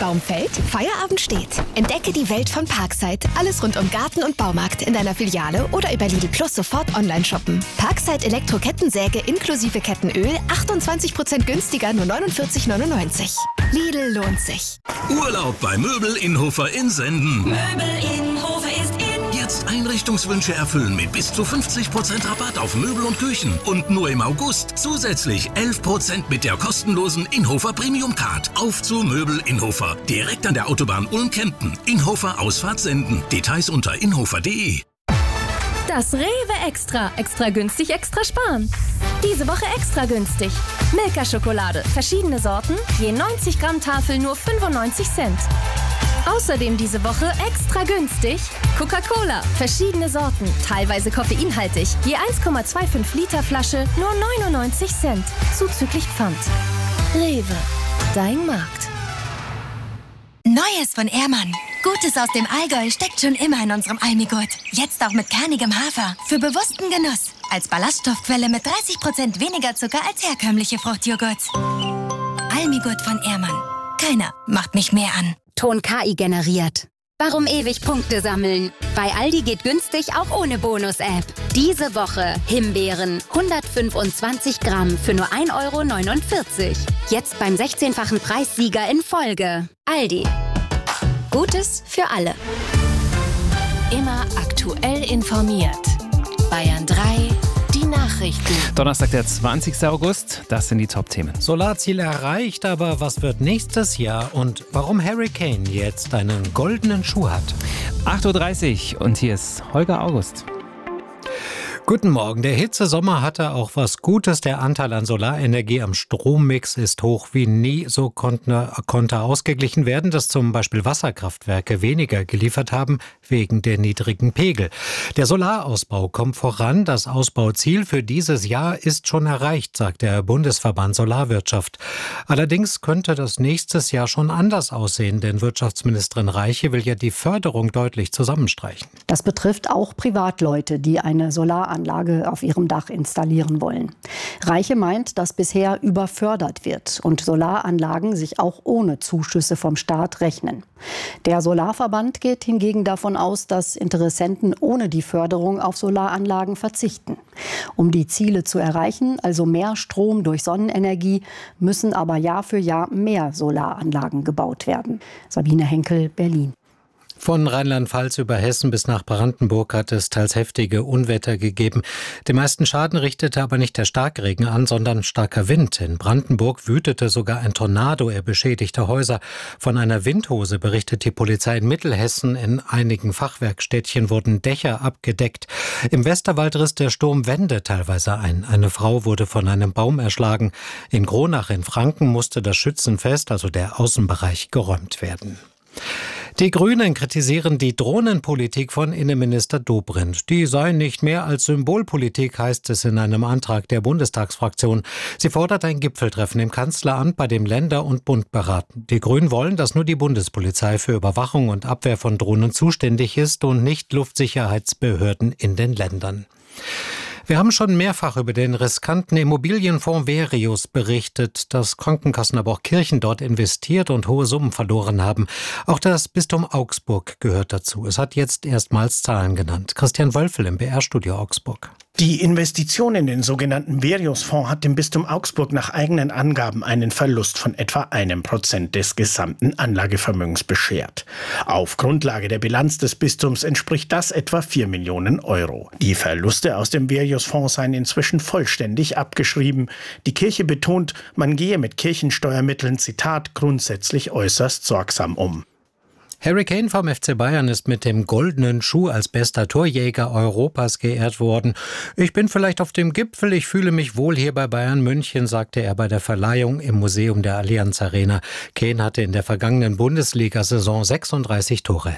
Baum fällt, Feierabend steht. Entdecke die Welt von Parkside. Alles rund um Garten und Baumarkt in deiner Filiale oder über Lidl Plus sofort online shoppen. Parkside Elektro-Kettensäge inklusive Kettenöl 28% günstiger, nur 49,99. Lidl lohnt sich. Urlaub bei Möbel Innhofer in Senden. Möbel Innhofer ist in. Jetzt Einrichtungswünsche erfüllen mit bis zu 50% Rabatt auf Möbel und Küchen. Und nur im August zusätzlich 11% mit der kostenlosen Innhofer Premium Card. Auf zu Möbel Innhofer. Direkt an der Autobahn Ulm-Kempten. Innhofer Ausfahrt Senden. Details unter innhofer.de. Das Rewe Extra. Extra günstig, extra sparen. Diese Woche extra günstig. Milka-Schokolade. Verschiedene Sorten. Je 90 Gramm Tafel nur 95 Cent. Außerdem diese Woche extra günstig Coca-Cola. Verschiedene Sorten. Teilweise koffeinhaltig. Je 1,25 Liter Flasche nur 99 Cent. Zuzüglich Pfand. Rewe. Dein Markt. Neues von Ehrmann. Gutes aus dem Allgäu steckt schon immer in unserem Almigurt. Jetzt auch mit kernigem Hafer. Für bewussten Genuss. Als Ballaststoffquelle mit 30% weniger Zucker als herkömmliche Fruchtjoghurts. Almigurt von Ehrmann. Keiner macht mich mehr an. Ton KI generiert. Warum ewig Punkte sammeln? Bei Aldi geht günstig auch ohne Bonus-App. Diese Woche Himbeeren 125 Gramm für nur 1,49 €. Jetzt beim 16-fachen Preissieger in Folge. Aldi. Gutes für alle. Immer aktuell informiert. Bayern 3, die Nachrichten. Donnerstag, der 20. August, das sind die Top-Themen. Solarziel erreicht, aber was wird nächstes Jahr und warum Harry Kane jetzt einen goldenen Schuh hat? 8:30 Uhr und hier ist Holger August. Guten Morgen. Der Hitzesommer hatte auch was Gutes. Der Anteil an Solarenergie am Strommix ist hoch wie nie. So konnte ausgeglichen werden, dass zum Beispiel Wasserkraftwerke weniger geliefert haben wegen der niedrigen Pegel. Der Solarausbau kommt voran. Das Ausbauziel für dieses Jahr ist schon erreicht, sagt der Bundesverband Solarwirtschaft. Allerdings könnte das nächstes Jahr schon anders aussehen, denn Wirtschaftsministerin Reiche will ja die Förderung deutlich zusammenstreichen. Das betrifft auch Privatleute, die eine Solaranlage auf ihrem Dach installieren wollen. Reiche meint, dass bisher überfördert wird und Solaranlagen sich auch ohne Zuschüsse vom Staat rechnen. Der Solarverband geht hingegen davon aus, dass Interessenten ohne die Förderung auf Solaranlagen verzichten. Um die Ziele zu erreichen, also mehr Strom durch Sonnenenergie, müssen aber Jahr für Jahr mehr Solaranlagen gebaut werden. Sabine Henkel, Berlin. Von Rheinland-Pfalz über Hessen bis nach Brandenburg hat es teils heftige Unwetter gegeben. Den meisten Schaden richtete aber nicht der Starkregen an, sondern starker Wind. In Brandenburg wütete sogar ein Tornado, er beschädigte Häuser. Von einer Windhose berichtet die Polizei in Mittelhessen. In einigen Fachwerkstädtchen wurden Dächer abgedeckt. Im Westerwald riss der Sturm Wände teilweise ein. Eine Frau wurde von einem Baum erschlagen. In Kronach in Franken musste das Schützenfest, also der Außenbereich, geräumt werden. Die Grünen kritisieren die Drohnenpolitik von Innenminister Dobrindt. Die sei nicht mehr als Symbolpolitik, heißt es in einem Antrag der Bundestagsfraktion. Sie fordert ein Gipfeltreffen im Kanzleramt, bei dem Länder und Bund beraten. Die Grünen wollen, dass nur die Bundespolizei für Überwachung und Abwehr von Drohnen zuständig ist und nicht Luftsicherheitsbehörden in den Ländern. Wir haben schon mehrfach über den riskanten Immobilienfonds Verius berichtet, dass Krankenkassen, aber auch Kirchen dort investiert und hohe Summen verloren haben. Auch das Bistum Augsburg gehört dazu. Es hat jetzt erstmals Zahlen genannt. Christian Wölfel im BR-Studio Augsburg. Die Investition in den sogenannten Verius-Fonds hat dem Bistum Augsburg nach eigenen Angaben einen Verlust von etwa 1% des gesamten Anlagevermögens beschert. Auf Grundlage der Bilanz des Bistums entspricht das etwa 4 Millionen Euro. Die Verluste aus dem Verius-Fonds seien inzwischen vollständig abgeschrieben. Die Kirche betont, man gehe mit Kirchensteuermitteln, Zitat, grundsätzlich äußerst sorgsam um. Harry Kane vom FC Bayern ist mit dem goldenen Schuh als bester Torjäger Europas geehrt worden. Ich bin vielleicht auf dem Gipfel, ich fühle mich wohl hier bei Bayern München, sagte er bei der Verleihung im Museum der Allianz Arena. Kane hatte in der vergangenen Bundesliga-Saison 36 Tore